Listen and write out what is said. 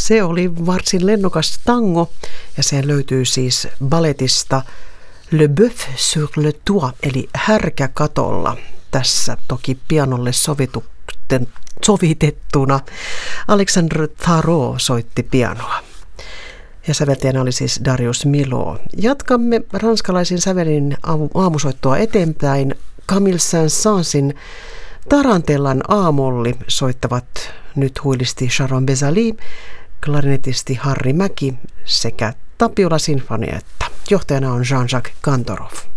Se oli varsin lennokas tango ja se löytyy siis balletista Le Bœuf sur le toit eli Härkä katolla. Tässä toki pianolle sovitettuna. Alexandre Tarot soitti pianoa. Ja säveltäjänä oli siis Darius Milhaud. Jatkamme ranskalaisin sävelin aamusoittoa eteenpäin. Camille Saint-Saënsin Tarantellan aamolli soittavat nyt huilisti Sharon Bezali, klarinetisti Harri Mäki sekä Tapiola Sinfonietta. Johtajana on Jean-Jacques Kantorov.